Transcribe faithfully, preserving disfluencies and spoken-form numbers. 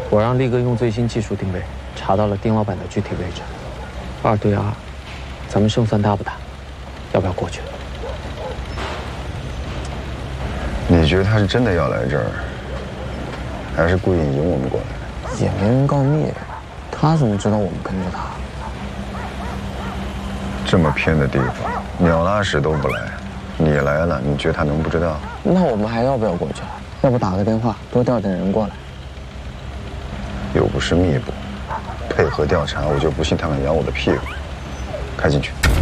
我让力哥用最新技术定位，查到了丁老板的具体位置。二对二，咱们胜算大不大？要不要过去？ 你觉得他是真的要来这儿，还是故意引我们过来？ 也没人告密，他怎么知道我们跟着他？ 这么偏的地方，鸟拉屎都不来，你来了，你觉得他能不知道？ 那我们还要不要过去？要不打个电话，多调点人过来。 又不是密捕，配合调查，我就不信他敢咬我的屁股。开进去。